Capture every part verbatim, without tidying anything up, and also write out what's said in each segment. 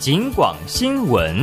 警广新闻。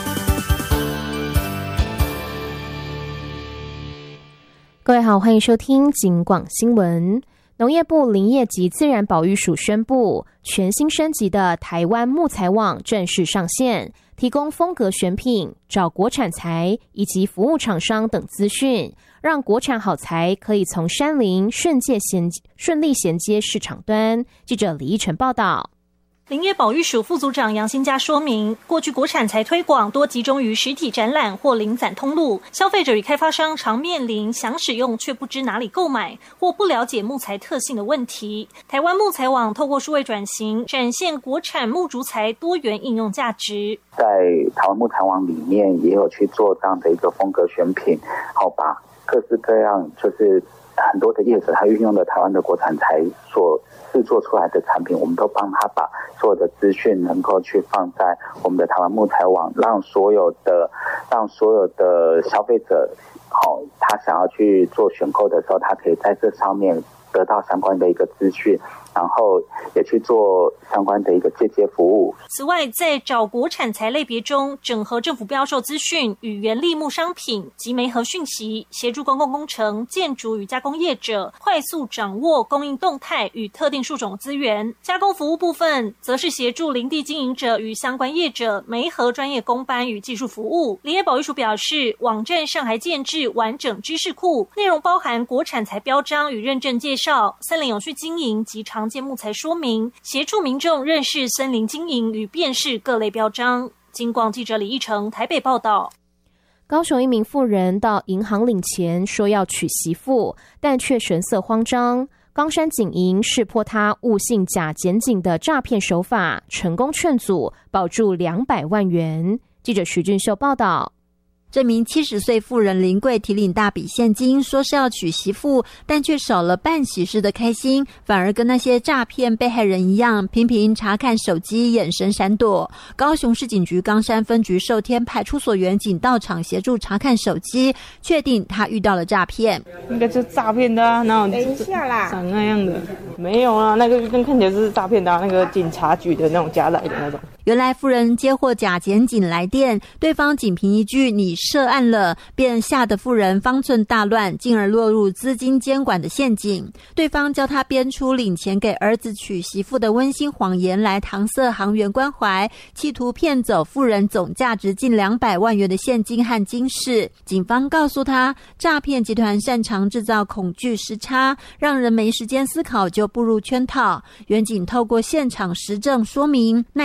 各位好，欢迎收听警广新闻。农业部林业及自然保育署宣布，全新升级的台湾木材网正式上线，提供风格选品、找国产材以及服务厂商等资讯，让国产好材可以从山林顺界衔顺利衔接市场端。记者李依晨报道。 林业保育署副组长杨新佳说明，过去国产材推广多集中于实体展览或零散通路，消费者与开发商常面临想使用却不知哪里购买或不了解木材特性的问题。台湾木材网透过数位转型，展现国产木竹材多元应用价值。 在台湾木材网里面也有去做这样的一个风格选品，好把各式各样就是很多的业者他运用了台湾的国产材所制作出来的产品，我们都帮他把所有的资讯能够去放在我们的台湾木材网，让所有的让所有的消费者，好、哦，他想要去做选购的时候，他可以在这上面得到相关的一个资讯，然后也去做相关的一个借接服务。 此外，在找国产材类别中，整合政府标售资讯与原立木商品及媒合讯息，协助公共工程、建筑与加工业者快速掌握供应动态与特定树种资源。加工服务部分，则是协助林地经营者与相关业者媒合专业工班与技术服务。林业保育署表示，网站上还建置完整知识库，内容包含国产材标章与认证介绍、森林永续经营及常见木材说明，协助民众认识森林经营与辨识各类标章。警广记者李义成台北报道。 高雄一名妇人到银行领钱，说要娶媳妇，但却神色慌张。冈山警营识破他误信假检警的诈骗手法，成功劝阻，保住两百万元。记者徐俊秀报道。 这名七十岁妇人林贵提领大笔现金，说是要娶媳妇，但却少了办喜事的开心，反而跟那些诈骗被害人一样，频频查看手机，眼神闪躲。高雄市警局冈山分局寿天派出所员警到场协助查看手机，确定他遇到了诈骗。 应该是诈骗的啊，哪有等一下啦长那样的？没有啊，那个跟看起来是诈骗的、啊，那个警察局的那种加来的那种。 原来妇人接获假检警来电，对方仅凭一句你涉案了，便吓得妇人方寸大乱，进而落入资金监管的陷阱。对方教他编出领钱给儿子娶媳妇的温馨谎言来搪塞行员关怀，企图骗走妇人总价值近两百万元的现金和金饰。警方告诉他，诈骗集团擅长制造恐惧时差，让人没时间思考就步入圈套。员警透过现场实证说明，